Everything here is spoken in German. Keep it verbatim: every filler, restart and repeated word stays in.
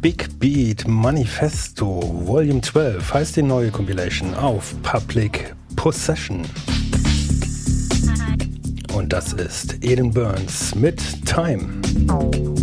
Big Beat Manifesto Volume zwölf heißt die neue Compilation auf Public Possession. Und das ist Eden Burns mit Time.